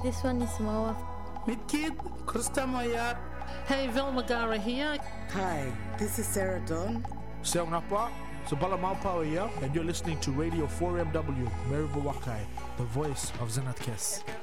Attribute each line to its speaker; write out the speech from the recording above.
Speaker 1: this one is more of...
Speaker 2: Meet Kid, Krista Mayat.
Speaker 3: Hey, Velma Gara here.
Speaker 4: Hi, this is Sarah Dawn.
Speaker 5: Seong Napa, Sabala Maupawa here, and you're listening to Radio 4MW, Meribu Wakai, the voice of Zenat Kes.